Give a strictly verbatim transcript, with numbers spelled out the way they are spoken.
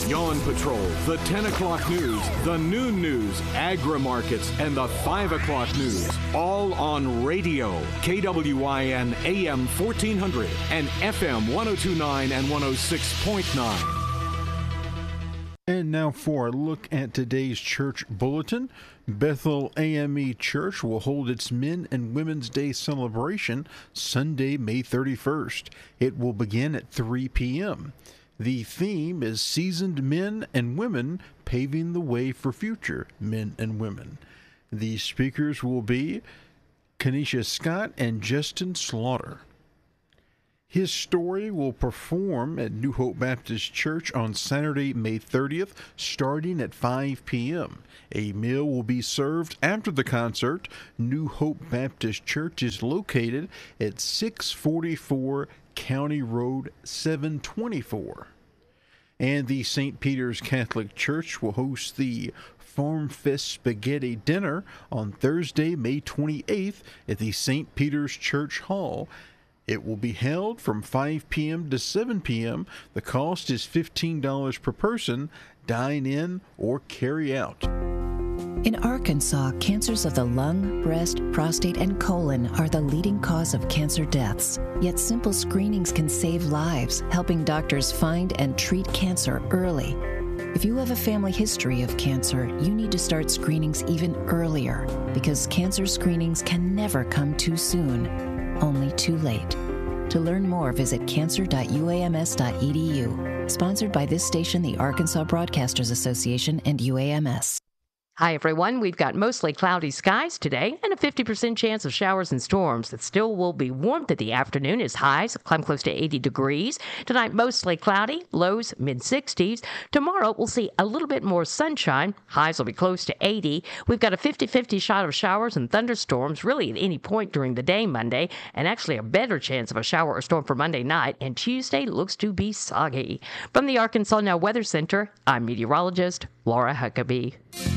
Yawn Patrol, the ten o'clock news, the noon news, agri-markets, and the five o'clock news. All on radio. K W I N A M fourteen hundred and F M one oh two point nine and one oh six point nine. And now for a look at today's church bulletin. Bethel A M E Church will hold its Men and Women's Day celebration Sunday, May thirty-first. It will begin at three p.m. The theme is Seasoned Men and Women Paving the Way for Future Men and Women. The speakers will be Kenesha Scott and Justin Slaughter. His Story will perform at New Hope Baptist Church on Saturday, May thirtieth, starting at five p.m. A meal will be served after the concert. New Hope Baptist Church is located at six forty-four County Road seven twenty-four. And the Saint Peter's Catholic Church will host the Farm Fest Spaghetti Dinner on Thursday, May twenty-eighth at the Saint Peter's Church Hall. It will be held from five p.m. to seven p.m. The cost is fifteen dollars per person. Dine in or carry out. In Arkansas, cancers of the lung, breast, prostate, and colon are the leading cause of cancer deaths. Yet simple screenings can save lives, helping doctors find and treat cancer early. If you have a family history of cancer, you need to start screenings even earlier, because cancer screenings can never come too soon, only too late. To learn more, visit cancer dot u a m s dot e d u. Sponsored by this station, the Arkansas Broadcasters Association, and U A M S. Hi, everyone. We've got mostly cloudy skies today and a fifty percent chance of showers and storms. That still will be warmth in the afternoon as highs climb close to eighty degrees. Tonight, mostly cloudy, lows mid sixties. Tomorrow, we'll see a little bit more sunshine. Highs will be close to eighty. We've got a fifty-fifty shot of showers and thunderstorms really at any point during the day Monday, and actually a better chance of a shower or storm for Monday night. And Tuesday looks to be soggy. From the Arkansas Now Weather Center, I'm meteorologist Laura Huckabee.